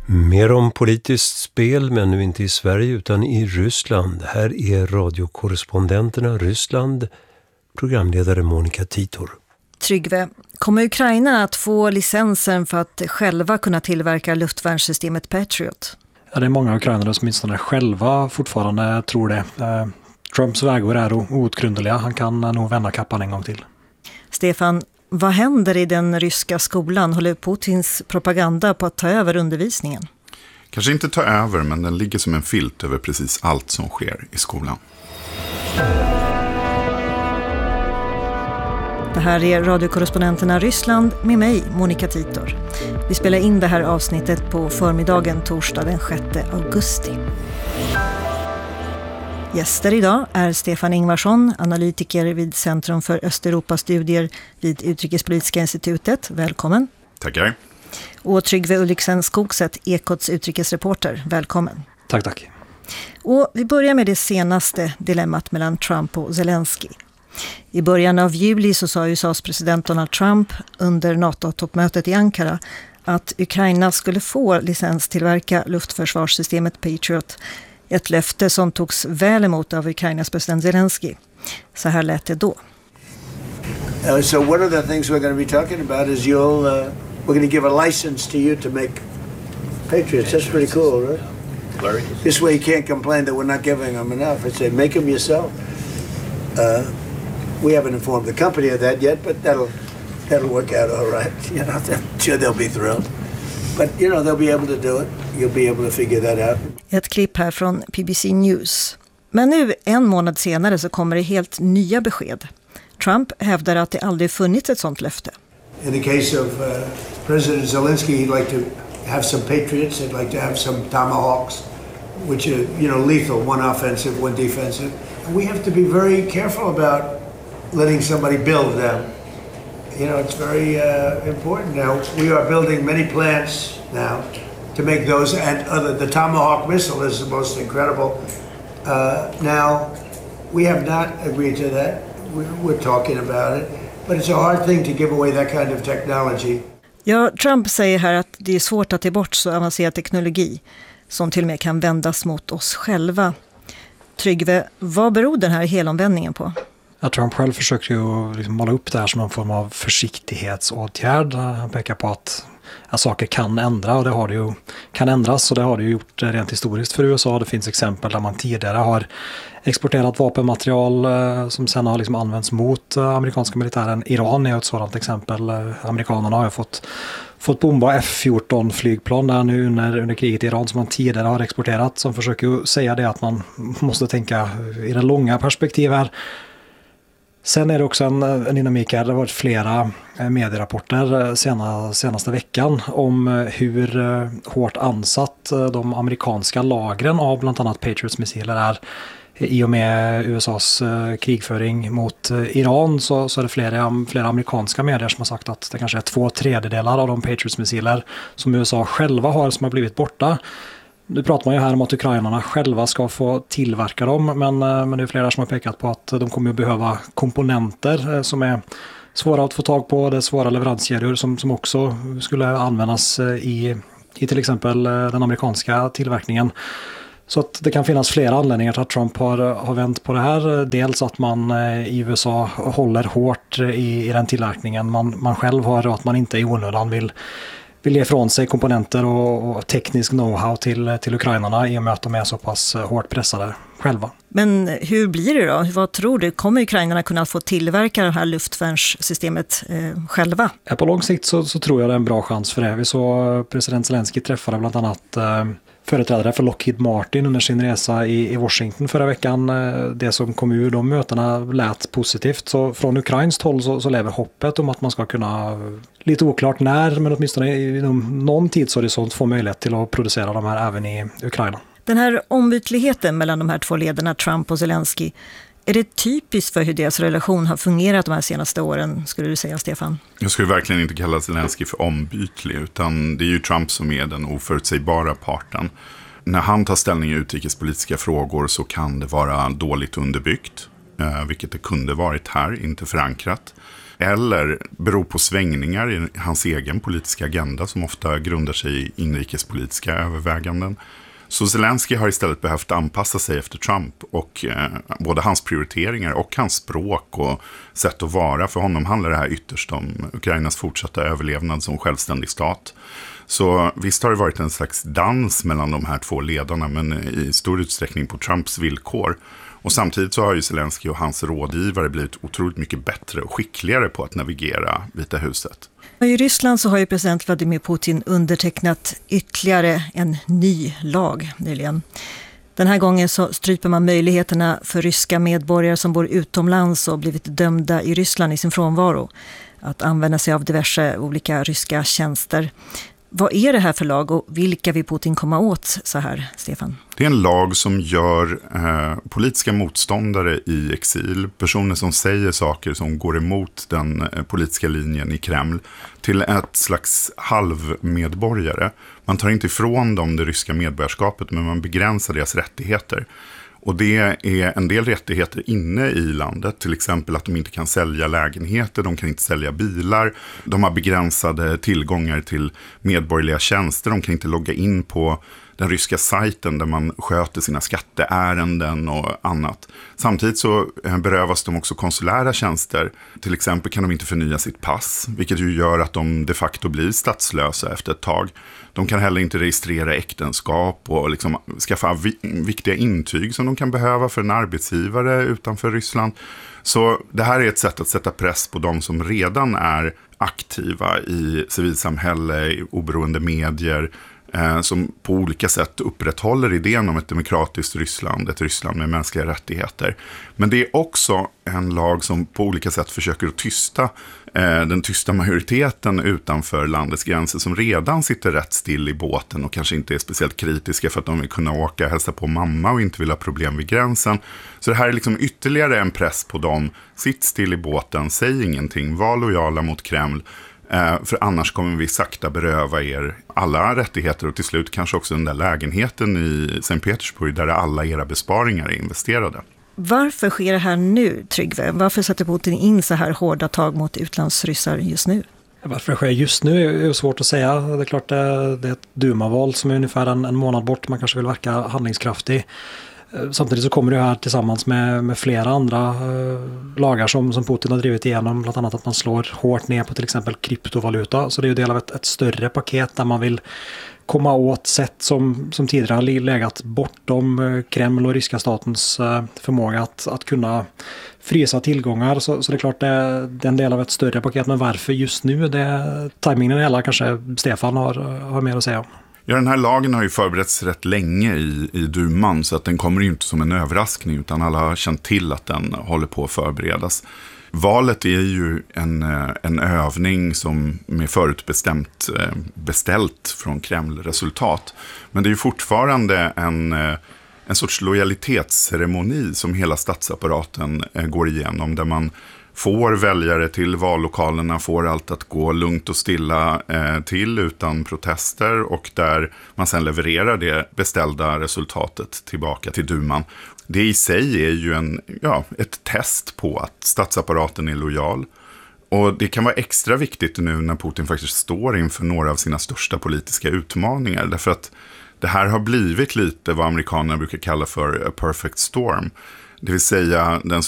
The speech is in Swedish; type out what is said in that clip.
Mer om politiskt spel, men nu inte i Sverige utan i Ryssland. Här är radiokorrespondenterna Ryssland, programledare Monica Titor. Tryggve, kommer Ukraina att få licensen för att själva kunna tillverka luftvärnssystemet Patriot? Ja, det är många ukrainare som åtminstone själva fortfarande tror det. Trumps vägor är outgrundliga. Han kan nog vända kappan en gång till. Stefan, vad händer i den ryska skolan? Håller Putins propaganda på att ta över undervisningen? Kanske inte ta över, men den ligger som en filt över precis allt som sker i skolan. Det här är radiokorrespondenterna Ryssland med mig, Monica Titor. Vi spelar in det här avsnittet på förmiddagen torsdag den 6 augusti. Gäster idag är Stefan Ingvarsson, analytiker vid Centrum för Östeuropastudier vid Utrikespolitiska institutet. Välkommen. Tackar. Och Tryggve Ulriksen Skogset, Ekots utrikesreporter. Välkommen. Tack. Och vi börjar med det senaste dilemmat mellan Trump och Zelensky. I början av juli så sa USAs president Donald Trump under NATO-toppmötet i Ankara att Ukraina skulle få licenstillverka luftförsvarssystemet Patriot. Ett löfte som togs väl emot av Ukrainas president Zelensky. Så här lät det då. So one of the things we're going to be talking about is we're going to give a license to you to make Patriots. That's pretty cool, right? Larry. This way you can't complain that we're not giving them enough. It's say make them yourself. We haven't informed the company of that yet, but that'll work out all right. You know, I'm sure they'll be thrilled. But you know, they'll be able to do it. You'll be able to figure that out. Ett klipp här från BBC News. Men nu, en månad senare, så kommer det helt nya besked. Trump hävdar att det aldrig funnits ett sånt löfte. In the case of President Zelensky, he'd like to have some Patriots. He'd like to have some Tomahawks, which are, you know, lethal, one offensive, one defensive. And we have to be very careful about letting somebody build them. You know, it's very important now. We are building many plants now to make those, and the Tomahawk missile is the most incredible. Now, we have not agreed to that. We're talking about it, but it's a hard thing to give away that kind of technology. Ja, Trump säger här att det är svårt att ta bort så avancerad teknologi som till och med kan vändas mot oss själva. Tryggve, vad beror den här helomvändningen på? Ja, Trump själv försöker ju liksom måla upp det här som någon form av försiktighetsåtgärd. Han pekar på att saker kan ändras, och det har det ju gjort rent historiskt för USA. Det finns exempel där man tidigare har exporterat vapenmaterial som sen har liksom använts mot amerikanska militären. Iran är ett sådant exempel. Amerikanerna har ju fått bomba F-14 flygplan där nu under kriget i Iran som man tidigare har exporterat, som försöker säga det att man måste tänka i det långa perspektivet. Sen är det också en dynamik här. Det har varit flera medierapporter senaste veckan om hur hårt ansatt de amerikanska lagren av bland annat Patriots-missiler är. I och med USAs krigföring mot Iran så är det flera amerikanska medier som har sagt att det kanske är 2/3 av de Patriots-missiler som USA själva har som har blivit borta. Nu pratar man ju här om att ukrainarna själva ska få tillverka dem, men det är flera som har pekat på att de kommer att behöva komponenter som är svåra att få tag på. Det är svåra leveranskedjor som också skulle användas i till exempel den amerikanska tillverkningen. Så att det kan finnas flera anledningar till att Trump har vänt på det här. Dels att man i USA håller hårt i den tillverkningen man själv har, och att man inte i onödan vill ge ifrån sig komponenter och teknisk know-how till ukrainarna i och med att de är så pass hårt pressade själva. Men hur blir det då? Vad tror du? Kommer ukrainarna kunna få tillverka det här luftvärnssystemet själva? På lång sikt så tror jag det är en bra chans för det. Vi såg president Zelensky träffade bland annat företrädare för Lockheed Martin under sin resa i Washington förra veckan. Det som kom ur de mötena lät positivt. Så från ukrainskt håll så lever hoppet om att man ska kunna, lite oklart när, men åtminstone inom någon tidshorisont få möjlighet till att producera de här även i Ukraina. Den här ombytligheten mellan de här två ledarna, Trump och Zelensky, är det typiskt för hur deras relation har fungerat de här senaste åren, skulle du säga, Stefan? Jag skulle verkligen inte kalla Zelensky för ombytlig, utan det är ju Trump som är den oförutsägbara parten. När han tar ställning i utrikespolitiska frågor så kan det vara dåligt underbyggt, vilket det kunde varit här, inte förankrat. eller beror på svängningar i hans egen politiska agenda som ofta grundar sig i inrikespolitiska överväganden. Så Zelensky har istället behövt anpassa sig efter Trump och både hans prioriteringar och hans språk och sätt att vara. För honom handlar det här ytterst om Ukrainas fortsatta överlevnad som självständig stat. Så visst har det varit en slags dans mellan de här två ledarna, men i stor utsträckning på Trumps villkor. Och samtidigt så har ju Zelensky och hans rådgivare blivit otroligt mycket bättre och skickligare på att navigera Vita huset. I Ryssland så har ju president Vladimir Putin undertecknat ytterligare en ny lag nyligen. Den här gången så stryper man möjligheterna för ryska medborgare som bor utomlands och blivit dömda i Ryssland i sin frånvaro att använda sig av diverse olika ryska tjänster. Vad är det här för lag och vilka vill Putin komma åt så här, Stefan? Det är en lag som gör politiska motståndare i exil, personer som säger saker som går emot den politiska linjen i Kreml, till ett slags halvmedborgare. Man tar inte ifrån dem det ryska medborgarskapet, men man begränsar deras rättigheter. Och det är en del rättigheter inne i landet, till exempel att de inte kan sälja lägenheter, de kan inte sälja bilar, de har begränsade tillgångar till medborgerliga tjänster, de kan inte logga in på den ryska sajten där man sköter sina skatteärenden och annat. Samtidigt så berövas de också konsulära tjänster. Till exempel kan de inte förnya sitt pass, vilket ju gör att de de facto blir statslösa efter ett tag. De kan heller inte registrera äktenskap och liksom skaffa viktiga intyg som de kan behöva för en arbetsgivare utanför Ryssland. Så det här är ett sätt att sätta press på de som redan är aktiva i civilsamhälle, i oberoende medier, som på olika sätt upprätthåller idén om ett demokratiskt Ryssland, ett Ryssland med mänskliga rättigheter. Men det är också en lag som på olika sätt försöker att tysta den tysta majoriteten utanför landets gränser som redan sitter rätt still i båten och kanske inte är speciellt kritiska för att de vill kunna åka och hälsa på mamma och inte vill ha problem vid gränsen. Så det här är liksom ytterligare en press på dem. Sitt still i båten, säg ingenting, var lojala mot Kreml. För annars kommer vi sakta beröva er alla rättigheter och till slut kanske också den där lägenheten i Sankt Petersburg där alla era besparingar är investerade. Varför sker det här nu, Tryggve? Varför sätter Putin in så här hårda tag mot utlandsryssar just nu? Varför det sker just nu är svårt att säga. Det är klart det är ett Duma-val som är ungefär en månad bort. Man kanske vill verka handlingskraftig. Samtidigt så kommer det här tillsammans med flera andra lagar som Putin har drivit igenom. Bland annat att man slår hårt ner på till exempel kryptovaluta. Så det är ju del av ett större paket där man vill komma åt sätt som tidigare har legat bortom Kreml och ryska statens förmåga att kunna frysa tillgångar. Så det är klart det är en del av ett större paket. Men varför just nu? Tajmingen hela kanske Stefan har mer att säga om. Ja, den här lagen har ju förberetts rätt länge i Duman så att den kommer ju inte som en överraskning utan alla har känt till att den håller på att förberedas. Valet är ju en övning som med förutbestämt beställt från Kreml-resultat. Men det är ju fortfarande en sorts lojalitetsceremoni som hela statsapparaten går igenom där man får väljare till vallokalerna, får allt att gå lugnt och stilla till utan protester och där man sen levererar det beställda resultatet tillbaka till Duman. Det i sig är ju ett test på att statsapparaten är lojal. Och det kan vara extra viktigt nu när Putin faktiskt står inför några av sina största politiska utmaningar. Därför att det här har blivit lite vad amerikanerna brukar kalla för a perfect storm. Det vill säga den